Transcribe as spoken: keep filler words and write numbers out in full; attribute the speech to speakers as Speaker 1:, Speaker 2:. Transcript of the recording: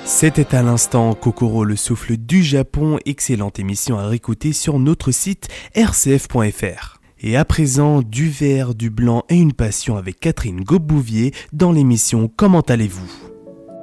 Speaker 1: C'était à l'instant Kokoro, le souffle du Japon, excellente émission à réécouter sur notre site r c f point f r. Et à présent, du vert, du blanc et une passion avec Catherine Gobouvier dans l'émission Comment allez-vous ?